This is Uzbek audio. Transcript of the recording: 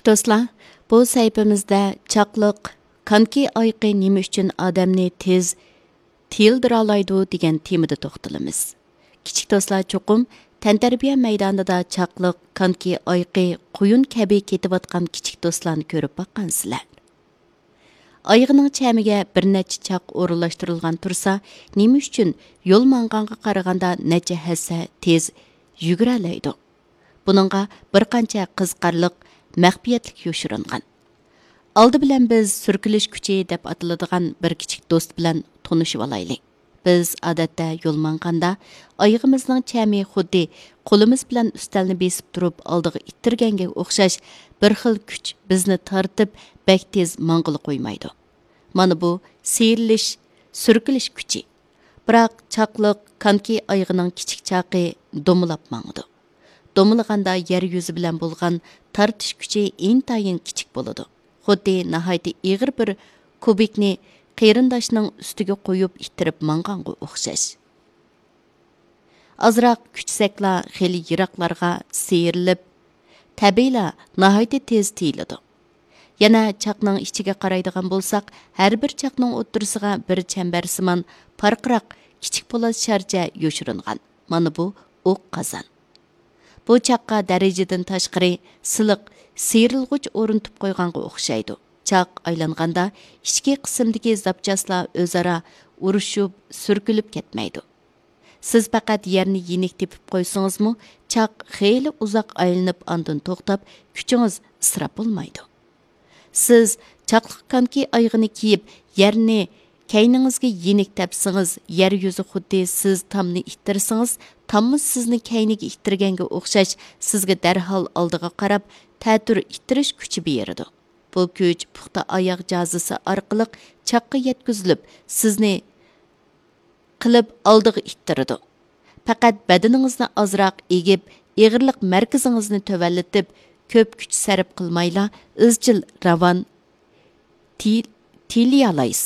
Kichik do'stlar, bu sayfimizda chaqliq, konki oyqi nima uchun odamni tez tiyildira oladi degan temada to'xtalamiz. Kichik do'stlar, cho'qim tantarbiya maydonida chaqliq, konki oyqi, quyun kabi ketayotgan kichik do'stlarni ko'rib boqqansizlar. Oyog'ining chamiga bir necha chaq o'rinlashtirilgan tursa, nima uchun yo'l manganga qaraganda necha hassa tez yugura oladi? Buningga bir qancha qiziqarliq məxfiyyətlik yoşuranğan. Aldı bilan biz sürkülüş küçü deb atiladigan bir kichik do'st bilan tanışıp alaylik. Biz odatda yo'l manganda oyog'imizning chami xuddi qo'limiz bilan ustalni besib turib oldiga ittirganga o'xshash bir xil kuch bizni tortib bak tez mang'ili qo'ymaydi. Mana bu seyrilish, sürkülüş kuchi. Biroq chaqliq konki oyog'ining kichik chaqi domilab mangdi. Domilaganda yer yuzi bilan bo'lgan tartish kuchi intayin kichik bo'ladi. Xuddi nihoyat ig'ir bir kubikni qeyrindoshning ustiga qo'yib ittirib manganga o'xshash. Azroq kuchsakla xeli yiroqlarga seyrilib, tabiiyla nihoyat tez tiyiladi. Yana chaqning ichiga qaraydigan bo'lsak, har bir chaqning o'ttirisiga bir chambarsimon farqroq kichik po'lat sharcha yoshiringan. Mana bu o'q qozon. Bu chaqqa darajadan tashqari siliq, seyrilg'uch o'rintib qo'yganga o'xshaydi. Chaq aylanganda ichki qismdagi zapchaslar o'zaro urushib, surkilib ketmaydi. Siz faqat yerni yenik tepib qo'ysangizmi, chaq xeyli uzoq aylanib ondan to'xtab, kuchingiz isrof bo'lmaydi. Siz chaqliq konki oyog'ini kiyib, yerni kayningizga yenik tepsangiz, yer yuzi xuddi siz tomni ittirsangiz, tommi sizni kayniga ittirganga o'xshash sizga darhol oldiga qarab ta'tir ittirish kuchi beradi. Bu kuch puxta oyoq jazisi orqali chaqqa yetkazilib, sizni qilib oldiga ittiradi. Faqat badaningizni ozroq egib, eg'irlik markazingizni tövallatib, ko'p kuch sarf qilmayla izchil ravon tiyliyalaysiz.